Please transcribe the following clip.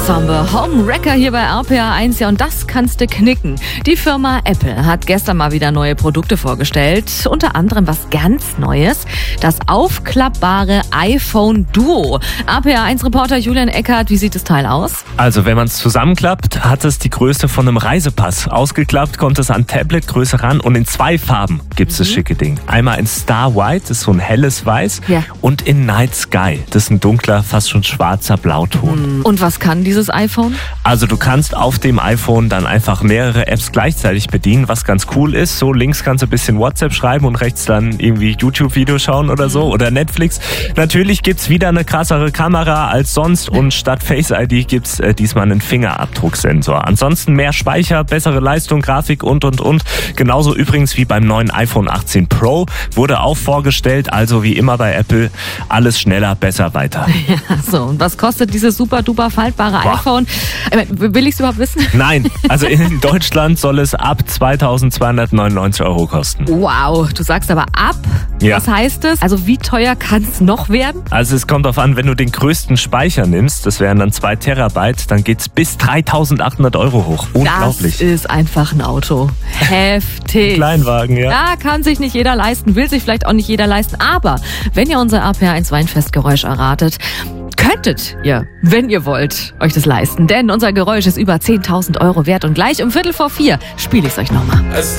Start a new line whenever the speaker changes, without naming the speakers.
Ensemble Home Wrecker hier bei RPA 1. Ja, und das kannst du knicken. Die Firma Apple hat gestern mal wieder neue Produkte vorgestellt. Unter anderem was ganz Neues. Das aufklappbare iPhone Duo. RPA 1 Reporter Julian Eckert, wie sieht das Teil aus?
Also wenn man es zusammenklappt, hat es die Größe von einem Reisepass. Ausgeklappt kommt es an Tabletgröße ran und in 2 Farben gibt es das schicke Ding. Einmal in Star White, das ist so ein helles Weiß, und in Night Sky, das ist ein dunkler, fast schon schwarzer Blauton.
Und was kann dieses iPhone?
Also du kannst auf dem iPhone dann einfach mehrere Apps gleichzeitig bedienen, was ganz cool ist. So links kannst du ein bisschen WhatsApp schreiben und rechts dann irgendwie YouTube-Video schauen oder so oder Netflix. Natürlich gibt's wieder eine krassere Kamera als sonst und statt Face ID gibt's diesmal einen Fingerabdrucksensor. Ansonsten mehr Speicher, bessere Leistung, Grafik und. Genauso übrigens wie beim neuen iPhone 18 Pro wurde auch vorgestellt. Also wie immer bei Apple, alles schneller, besser, weiter.
Ja, so. Und was kostet dieses super duper faltbare iPhone? Will ich es überhaupt wissen?
Nein, also in Deutschland soll es ab 2.299 € kosten.
Wow, du sagst aber ab?
Ja.
Was heißt das? Also wie teuer kann es noch werden?
Also es kommt darauf an, wenn du den größten Speicher nimmst, das wären dann 2 Terabyte, dann geht's bis 3.800 € hoch. Unglaublich.
Das ist einfach ein Auto. Heftig.
Kleinwagen, ja.
Ja, kann sich nicht jeder leisten, will sich vielleicht auch nicht jeder leisten. Aber wenn ihr unser RPA 1 Weinfestgeräusch erratet, könntet ihr, wenn ihr wollt, euch das leisten. Denn unser Geräusch ist über 10.000 € wert und gleich um 3:45 spiele ich es euch nochmal.